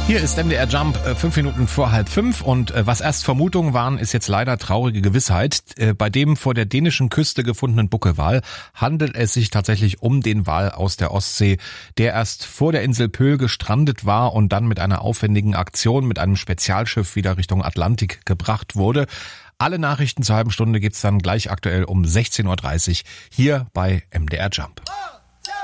Hier ist MDR Jump, 5 Minuten vor 4:30 und was erst Vermutungen waren, ist jetzt leider traurige Gewissheit. Bei dem vor der dänischen Küste gefundenen Buckelwal handelt es sich tatsächlich um den Wal aus der Ostsee, der erst vor der Insel Pöhl gestrandet war und dann mit einer aufwendigen Aktion mit einem Spezialschiff wieder Richtung Atlantik gebracht wurde. Alle Nachrichten zur halben Stunde gibt's dann gleich aktuell um 16:30 Uhr hier bei MDR Jump.